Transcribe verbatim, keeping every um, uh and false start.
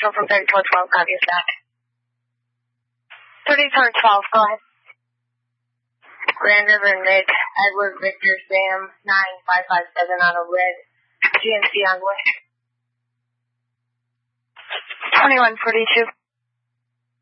Central from thirty-four twelve, copy us back. thirty-four twelve, go ahead. Grand River Nick, Edward Victor Sam, nine five five seven on a red G M C Envoy. twenty-one forty-two.